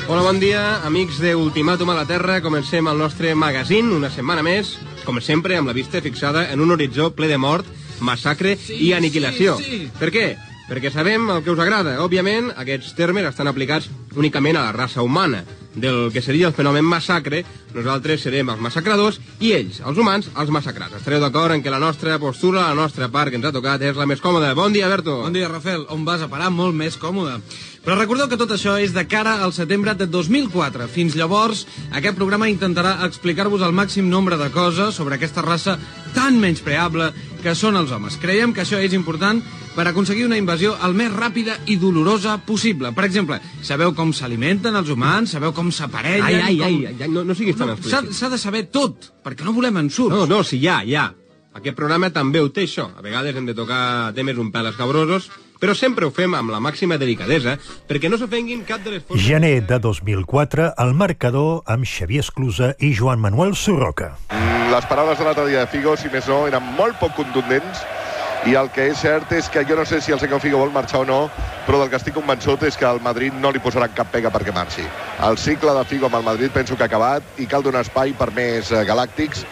Hola, bon dia, amics de Ultimàtum a la Terra. Comencem el nostre magazín, una setmana més, com sempre, amb la vista fixada en un horitzó ple de mort, massacre i aniquilació. Per què? Perquè sabem el que us agrada. Òbviament, aquests termes estan aplicats únicament a la raça humana. Del que seria el fenomen massacre, nosaltres serem els massacradors i ells, els humans, els massacrats. Estareu d'acord en que la nostra postura, la nostra part que ens ha tocat és la més còmoda. Bon dia, Berto. Bon dia, Rafael. On vas a parar? Molt més còmode. Però recordeu que tot això és de cara al setembre de 2004. Fins llavors, aquest programa intentarà explicar-vos el màxim nombre de coses sobre aquesta raça tan menyspreable que són els homes. Creiem que això és important per aconseguir una invasió el més ràpida i dolorosa possible. Per exemple, sabeu com s'alimenten els humans? Sabeu com s'aparellen? No siguis tan explícit. S'ha de saber tot, perquè no volem ensurts. No, sí, ja. Aquest programa també ho té, això. A vegades hem de tocar temes un pèl escabrosos, però sempre ho fem amb la màxima delicadesa, perquè no s'ofenguin cap de les forces... Gener de 2004, el marcador amb Xavier Esclusa i Joan Manuel Surroca. Les paraules de l'altre dia de Figo, si més no, eren molt poc contundents, i el que és cert és que jo no sé si el senyor Figo vol marxar o no, però del que estic convençut és que al Madrid no li posaran cap pega perquè marxi. El cicle de Figo amb el Madrid penso que ha acabat i cal donar espai per més galàctics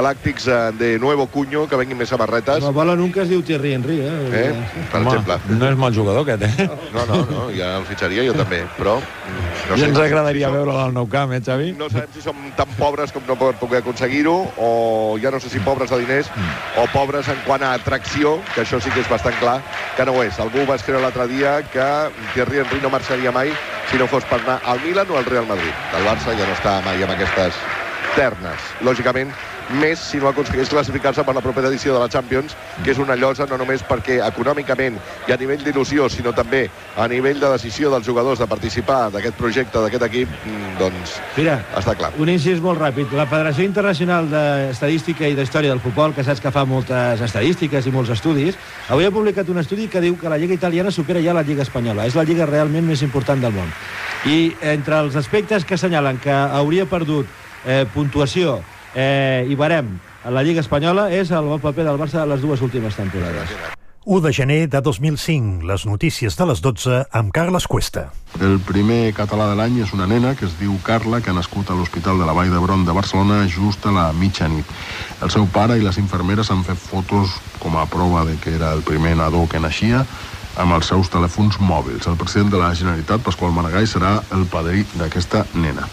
de nuevo cuño, que venguin més samarretes. No volen un que es diu Thierry Henry, per exemple. No és mal jugador, aquest, No, ja el fitxaria jo també, però... No sé, ens agradaria veure'l al Nou Camp, Xavi? No sabem si som tan pobres com no poder aconseguir-ho, o ja no sé si pobres de diners, o pobres en quant a atracció, que això sí que és bastant clar, que no ho és. Algú va escriure l'altre dia que Thierry Henry no marxaria mai si no fos per anar al Milan o al Real Madrid. El Barça ja no està mai amb aquestes ternes. Lògicament, més si no aconsegueix classificar-se per la propera edició de la Champions, que és una llosa no només perquè econòmicament i a nivell d'il·lusió, sinó també a nivell de decisió dels jugadors de participar d'aquest projecte, d'aquest equip, doncs Mira, està clar. Un incís molt ràpid. La Federació Internacional d'Estadística i d'Història del Futbol, que saps que fa moltes estadístiques i molts estudis, avui ha publicat un estudi que diu que la Lliga Italiana supera ja la Lliga Espanyola. És la lliga realment més important del món. I entre els aspectes que assenyalen que hauria perdut puntuació i barem a la Lliga Espanyola és el bon paper del Barça de les dues últimes temporades. 1 de gener de 2005, les notícies de les 12 amb Carles Cuesta. El primer català de l'any és una nena que es diu Carla, que ha nascut a l'Hospital de la Vall d'Hebron de Barcelona just a la mitjanit. El seu pare i les infermeres han fet fotos com a prova de que era el primer nadó que naixia amb els seus telèfons mòbils. El president de la Generalitat, Pasqual Maragall, serà el padrí d'aquesta nena.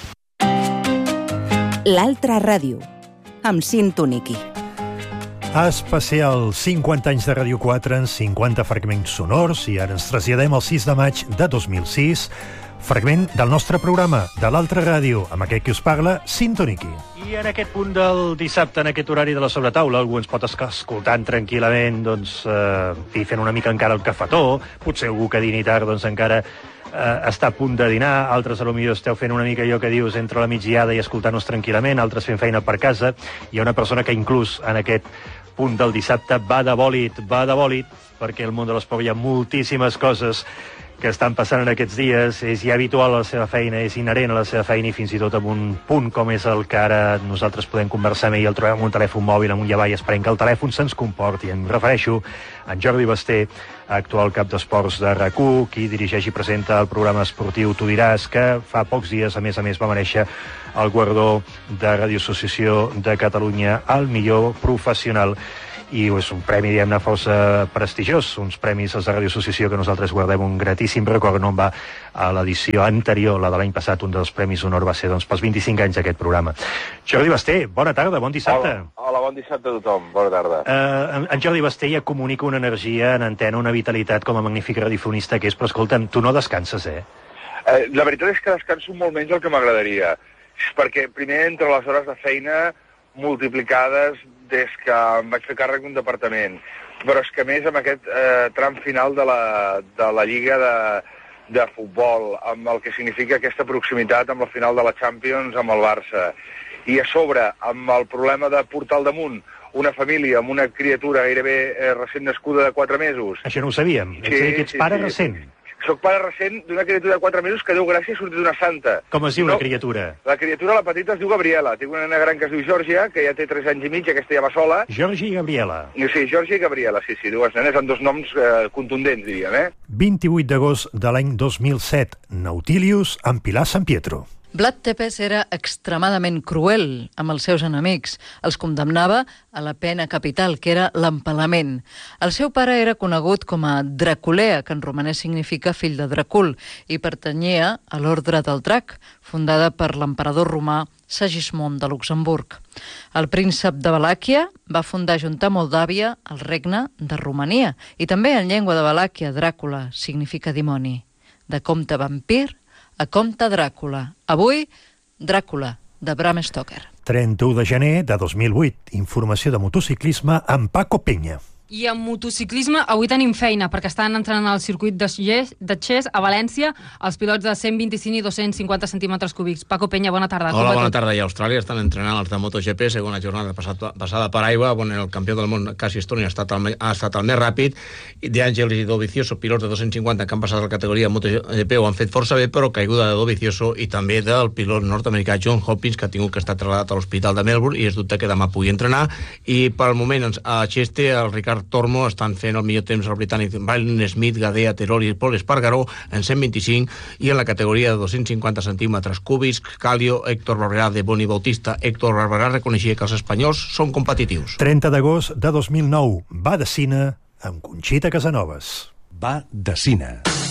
L'altra ràdio, amb Cinto Niqui. Especial 50 anys de Ràdio 4 en 50 fragments sonors i ara ens traslladem al 6 de maig de 2006, fragment del nostre programa, de l'altra ràdio, amb aquest que us parla, Cinto Niqui. I en aquest punt del dissabte, en aquest horari de la sobretaula, algú ens pot estar escoltant tranquil·lament, doncs, fent una mica encara el cafetó, potser algú que dini tard, doncs, encara està a punt de dinar, altres potser esteu fent una mica allò que dius entre la migdiada i escoltant-nos tranquil·lament, altres fent feina per casa. Hi ha una persona que inclús en aquest punt del dissabte va de bòlit, perquè al món de l'esport hi ha moltíssimes coses que estan passant en aquests dies, és ja habitual a la seva feina, és inherent a la seva feina i fins i tot en un punt com és el que ara nosaltres podem conversar amb ell, el trobem amb un telèfon mòbil, amb un llavall, esperem que el telèfon se'ns comporti. Em refereixo a en Jordi Basté, actual cap d'esports de RAC1, qui dirigeix i presenta el programa esportiu Tu diràs, que fa pocs dies, a més, va merèixer el guardó de Radio Associació de Catalunya al millor professional. I és un premi, diguem-ne, força prestigiós, uns premis de Ràdio Associació que nosaltres guardem un gratíssim record. No en va a l'edició anterior, la de l'any passat, un dels premis d'honor va ser doncs, pels 25 anys d'aquest programa. Jordi Basté, bona tarda, bon dissabte. Hola, bon dissabte a tothom, bona tarda. En Jordi Basté ja comunica una energia en antena, una vitalitat com a magnífic radiofonista que és, però escolta'm, tu no descanses, La veritat és que descanso molt menys del que m'agradaria, perquè primer entre les hores de feina multiplicades des que em vaig fer càrrec d'un departament, però és que a més amb aquest tram final de la Lliga de futbol, amb el que significa aquesta proximitat amb la final de la Champions amb el Barça, i a sobre amb el problema de portar al damunt una família amb una criatura gairebé recent nascuda de 4 mesos. Això no ho sabíem, és a dir, que ets pare recent. Soc pare recent d'una criatura de 4 mesos que, Déu gràcies, ha sortit d'una santa. Com es diu la criatura? La criatura, la petita, es diu Gabriela. Tinc una nena gran que es diu Georgia, que ja té 3 anys i mig, aquesta ja va sola. Georgia i Gabriela. Sí, Georgia i Gabriela, sí, dues nenes amb 2 noms contundents, diríem, 28 d'agost de l'any 2007, Nautilius amb Pilar San Pietro. Vlad Tepes era extremadament cruel amb els seus enemics. Els condemnava a la pena capital, que era l'empalament. El seu pare era conegut com a Draculea, que en romanès significa fill de Dracul, i pertanyia a l'Ordre del Drac, fundada per l'emperador romà Segismund de Luxemburg. El príncep de Valàquia va fundar junt a Moldàvia el regne de Romania, i també en llengua de Valàquia, Dràcula significa dimoni. De comte vampir a comte Dràcula. Avui, Dràcula, de Bram Stoker. 31 de gener de 2008. Informació de motociclisme amb Paco Peña. I en motociclisme avui tenim feina, perquè estan entrenant al circuit de Xés a València els pilots de 125 i 250 centímetres cúbics. Paco Peña, bona tarda. Hola, bona tarda. I a Austràlia estan entrenant els de MotoGP, segona jornada passada per aigua, on el campió del món, Cassi Stone, ha estat el més ràpid. De Angelis i Dovizioso, pilots de 250 que han passat a la categoria MotoGP, ho han fet força bé, però caiguda de Dovizioso i també del pilot nord-americà John Hopkins, que ha tingut que estar trasladat a l'hospital de Melbourne i es dubte que demà pugui entrenar. I pel moment a Xeste, el Ricard Tormo estan fent el millor temps al britànic Byron Smith, Gadea, Terol i Paul Espargaró en 125, i en la categoria de 250 centímetres cúbics, Calio, Héctor Barberà de Boni Bautista. Héctor Barberà reconeixia que els espanyols són competitius. 30 d'agost de 2009, Va de Cine amb Conxita Casanovas. Va de Cine.